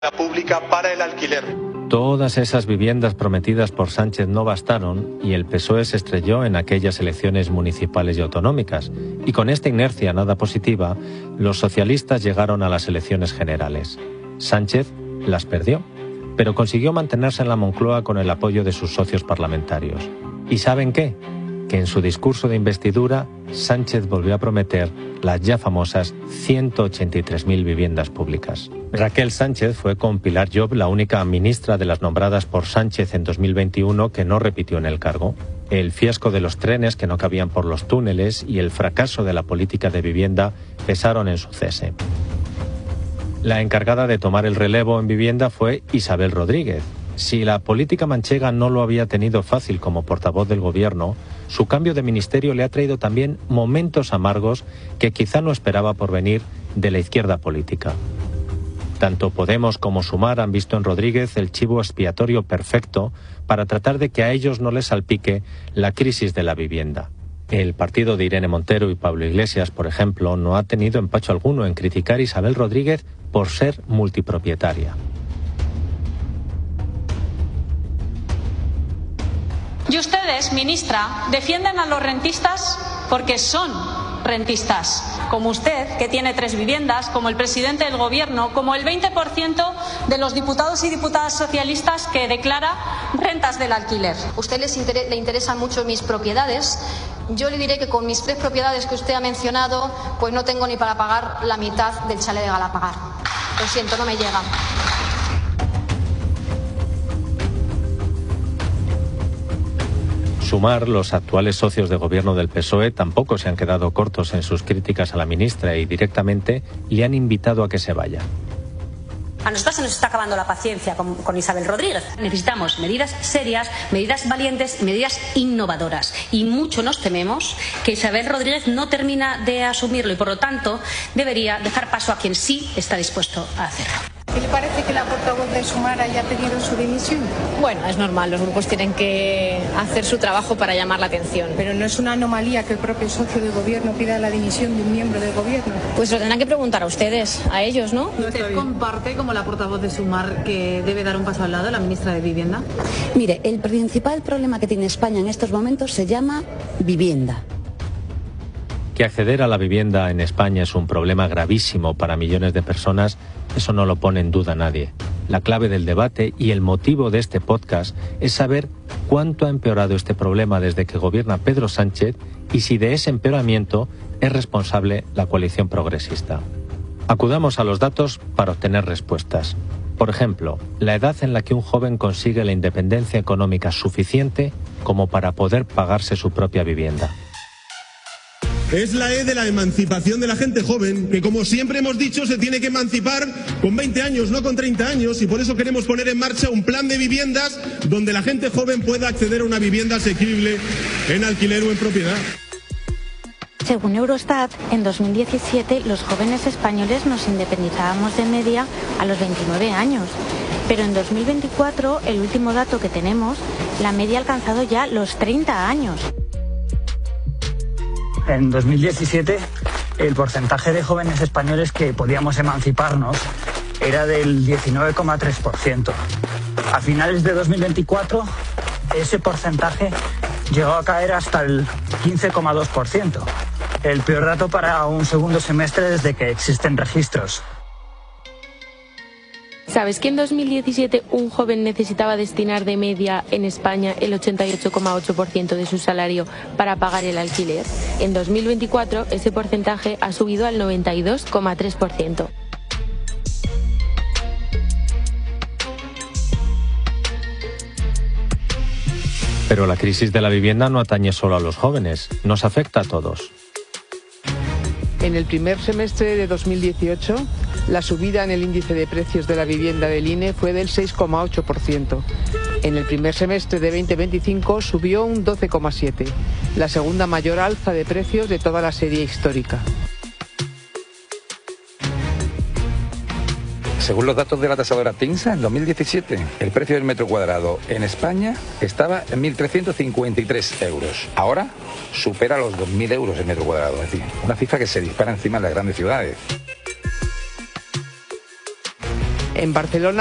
pública para el alquiler. Todas esas viviendas prometidas por Sánchez no bastaron y el PSOE se estrelló en aquellas elecciones municipales y autonómicas. Y con esta inercia nada positiva, los socialistas llegaron a las elecciones generales. Sánchez las perdió, pero consiguió mantenerse en la Moncloa con el apoyo de sus socios parlamentarios. ¿Y saben qué? Que en su discurso de investidura, Sánchez volvió a prometer las ya famosas 183.000 viviendas públicas. Raquel Sánchez fue con Pilar Llop la única ministra de las nombradas por Sánchez en 2021 que no repitió en el cargo. El fiasco de los trenes que no cabían por los túneles y el fracaso de la política de vivienda pesaron en su cese. La encargada de tomar el relevo en vivienda fue Isabel Rodríguez. Si la política manchega no lo había tenido fácil como portavoz del gobierno, su cambio de ministerio le ha traído también momentos amargos que quizá no esperaba por venir de la izquierda política. Tanto Podemos como Sumar han visto en Rodríguez el chivo expiatorio perfecto para tratar de que a ellos no les salpique la crisis de la vivienda. El partido de Irene Montero y Pablo Iglesias, por ejemplo, no ha tenido empacho alguno en criticar a Isabel Rodríguez por ser multipropietaria. Y ustedes, ministra, defienden a los rentistas porque son rentistas, como usted, que tiene 3 viviendas, como el presidente del gobierno, como el 20% de los diputados y diputadas socialistas que declara rentas del alquiler. A usted le interesan mucho mis propiedades. Yo le diré que con mis 3 propiedades que usted ha mencionado, pues no tengo ni para pagar la mitad del chalet de Galapagar. Lo siento, no me llega. Sumar, los actuales socios de gobierno del PSOE tampoco se han quedado cortos en sus críticas a la ministra y directamente le han invitado a que se vaya. A nosotros se nos está acabando la paciencia con Isabel Rodríguez. Necesitamos medidas serias, medidas valientes, medidas innovadoras. Y mucho nos tememos que Isabel Rodríguez no termina de asumirlo y, por lo tanto, debería dejar paso a quien sí está dispuesto a hacerlo. ¿Qué le parece que la portavoz de Sumar haya pedido su dimisión? Bueno, es normal, los grupos tienen que hacer su trabajo para llamar la atención. Pero no es una anomalía que el propio socio de gobierno pida la dimisión de un miembro del gobierno. Pues lo tendrán que preguntar a ustedes, a ellos, ¿no? ¿Usted comparte, como la portavoz de Sumar, que debe dar un paso al lado la ministra de Vivienda? Mire, el principal problema que tiene España en estos momentos se llama vivienda. Que acceder a la vivienda en España es un problema gravísimo para millones de personas, eso no lo pone en duda nadie. La clave del debate y el motivo de este podcast es saber cuánto ha empeorado este problema desde que gobierna Pedro Sánchez y si de ese empeoramiento es responsable la coalición progresista. Acudamos a los datos para obtener respuestas. Por ejemplo, la edad en la que un joven consigue la independencia económica suficiente como para poder pagarse su propia vivienda. Es la E de la emancipación de la gente joven, que como siempre hemos dicho se tiene que emancipar con 20 años, no con 30 años, y por eso queremos poner en marcha un plan de viviendas donde la gente joven pueda acceder a una vivienda asequible en alquiler o en propiedad. Según Eurostat, en 2017 los jóvenes españoles nos independizábamos de media a los 29 años. Pero en 2024, el último dato que tenemos, la media ha alcanzado ya los 30 años. En 2017, el porcentaje de jóvenes españoles que podíamos emanciparnos era del 19,3%. A finales de 2024, ese porcentaje llegó a caer hasta el 15,2%. El peor dato para un segundo semestre desde que existen registros. ¿Sabes que en 2017 un joven necesitaba destinar de media en España el 88,8% de su salario para pagar el alquiler? En 2024 ese porcentaje ha subido al 92,3%. Pero la crisis de la vivienda no atañe solo a los jóvenes, nos afecta a todos. En el primer semestre de 2018, la subida en el índice de precios de la vivienda del INE fue del 6,8%. En el primer semestre de 2025 subió un 12,7%, la segunda mayor alza de precios de toda la serie histórica. Según los datos de la tasadora PINSA, en 2017 el precio del metro cuadrado en España estaba en 1.353 euros. Ahora supera los 2.000 euros el metro cuadrado, es decir, una cifra que se dispara encima de las grandes ciudades. En Barcelona